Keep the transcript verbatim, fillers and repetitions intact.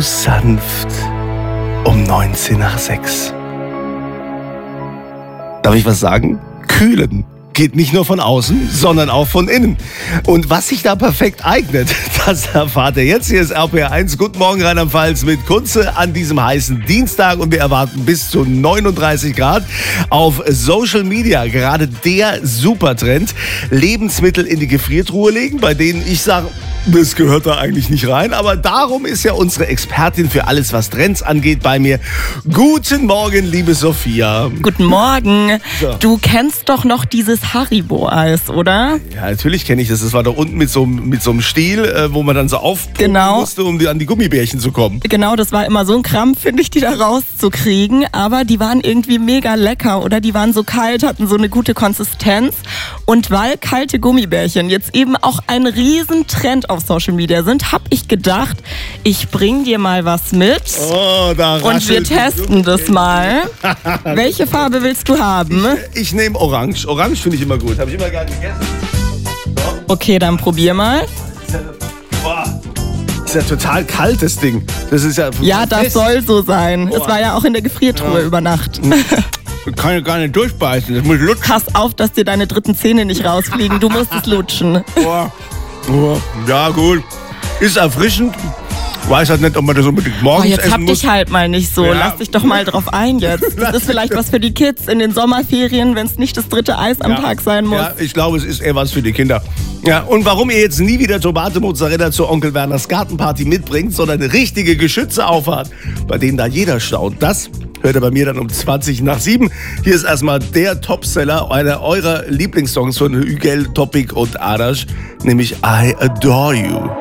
sanft um neunzehn nach sechs. Darf ich was sagen? Kühlen geht nicht nur von außen, sondern auch von innen. Und was sich da perfekt eignet, das erfahrt ihr jetzt. Hier ist R P R eins. Guten Morgen, Rheinland-Pfalz mit Kunze an diesem heißen Dienstag. Und wir erwarten bis zu neununddreißig Grad. Auf Social Media gerade der Supertrend. Lebensmittel in die Gefriertruhe legen, bei denen ich sage, das gehört da eigentlich nicht rein. Aber darum ist ja unsere Expertin für alles, was Trends angeht, bei mir. Guten Morgen, liebe Sophia. Guten Morgen. So. Du kennst doch noch dieses Haribo-Eis, oder? Ja, natürlich kenne ich das. Das war da unten mit so, mit so einem Stiel, äh, wo man dann so aufpumpen Genau. musste, um die, an die Gummibärchen zu kommen. Genau, das war immer so ein Krampf, finde ich, die da rauszukriegen. Aber die waren irgendwie mega lecker, oder? Die waren so kalt, hatten so eine gute Konsistenz. Und weil kalte Gummibärchen jetzt eben auch ein Riesentrend auf Social Media sind, habe ich gedacht, ich bring dir mal was mit. Oh, da Und wir testen das mal. Welche Farbe willst du haben? Ich, ich nehme Orange. Orange finde ich immer gut. Habe ich immer gerne gegessen. So. Okay, dann probier mal. Boah. Das ist ja total kaltes Ding. Das ist ja. Ja, das fest. soll so sein. Boah. Es war ja auch in der Gefriertruhe Ja. über Nacht. Ich kann ja gar nicht durchbeißen. Das muss lutschen. Pass auf, dass dir deine dritten Zähne nicht rausfliegen. Du musst es lutschen. Boah. Boah. Ja, gut. Ist erfrischend. Weiß halt nicht, ob man das unbedingt Oh, morgens jetzt hab essen muss. dich halt mal nicht so. Ja. Lass dich doch mal drauf ein jetzt. Das ist vielleicht was für die Kids in den Sommerferien, wenn es nicht das dritte Eis am Ja. Tag sein muss. Ja, ich glaube, es ist eher was für die Kinder. Ja, und warum ihr jetzt nie wieder Tomate-Mozzarella zur Onkel Werners Gartenparty mitbringt, sondern richtige Geschütze auffahrt, bei denen da jeder staunt, das hört ihr bei mir dann um zwanzig nach sieben. Hier ist erstmal der Topseller, einer eurer Lieblingssongs von Hügel, Topic und Arash, nämlich I Adore You.